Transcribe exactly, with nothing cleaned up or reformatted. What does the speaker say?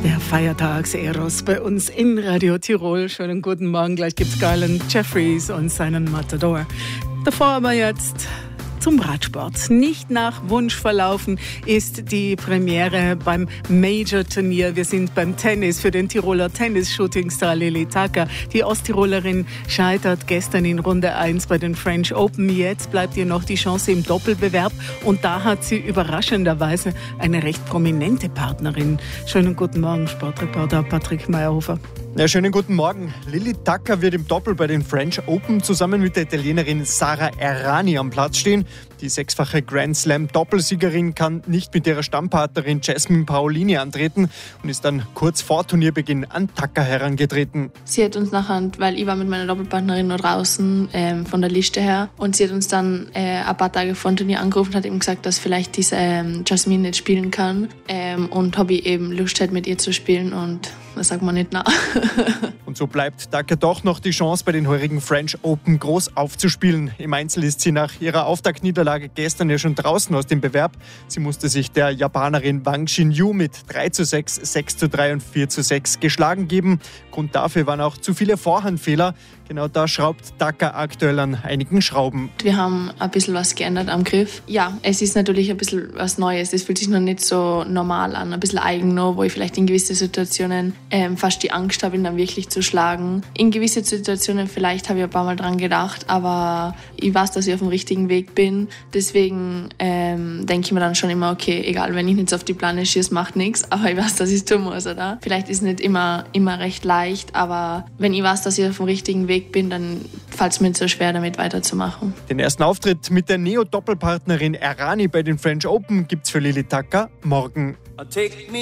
Der Feiertags-Eros bei uns in Radio Tirol. Schönen guten Morgen. Gleich gibt's Garland Jeffries und seinen Matador. Davor aber jetzt zum Radsport. Nicht nach Wunsch verlaufen ist die Premiere beim Major-Turnier. Wir sind beim Tennis für den Tiroler Tennis-Shootingstar Lili Tacka. Die Osttirolerin scheitert gestern in Runde eins bei den French Open. Jetzt bleibt ihr noch die Chance im Doppelbewerb. Und da hat sie überraschenderweise eine recht prominente Partnerin. Schönen guten Morgen, Sportreporter Patrick Meyerhofer. Ja, schönen guten Morgen. Lili Tacka wird im Doppel bei den French Open zusammen mit der Italienerin Sara Errani am Platz stehen. Die sechsfache Grand Slam Doppelsiegerin kann nicht mit ihrer Stammpartnerin Jasmine Paolini antreten und ist dann kurz vor Turnierbeginn an Tacka herangetreten. Sie hat uns nachher, weil ich war mit meiner Doppelpartnerin noch draußen ähm, von der Liste her, und sie hat uns dann äh, ein paar Tage vor dem Turnier angerufen und hat eben gesagt, dass vielleicht diese ähm, Jasmine nicht spielen kann, ähm, und habe ich eben Lust hat, mit ihr zu spielen, und das sagt man nicht nach. Und so bleibt Tacka doch noch die Chance, bei den heurigen French Open groß aufzuspielen. Im Einzel ist sie nach ihrer Auftaktniederlage gestern ja schon draußen aus dem Bewerb. Sie musste sich der Japanerin Wang Xinyu mit drei zu sechs, sechs zu drei und vier zu sechs geschlagen geben. Grund dafür waren auch zu viele Vorhandfehler. Genau da schraubt Tacka aktuell an einigen Schrauben. Wir haben ein bisschen was geändert am Griff. Ja, es ist natürlich ein bisschen was Neues. Es fühlt sich noch nicht so normal an, ein bisschen eigen noch, wo ich vielleicht in gewissen Situationen ähm, fast die Angst habe, ihn dann wirklich zu schlagen. In gewissen Situationen vielleicht habe ich ein paar Mal dran gedacht, aber ich weiß, dass ich auf dem richtigen Weg bin. Deswegen ähm, denke ich mir dann schon immer, okay, egal, wenn ich nicht auf die Plane schieße, macht nichts, aber ich weiß, dass ich es tun muss, oder? Vielleicht ist es nicht immer, immer recht leicht, aber wenn ich weiß, dass ich auf dem richtigen Weg bin, dann fällt es mir nicht so schwer, damit weiterzumachen. Den ersten Auftritt mit der Neo-Doppelpartnerin Errani bei den French Open gibt's für Lili Tacka morgen.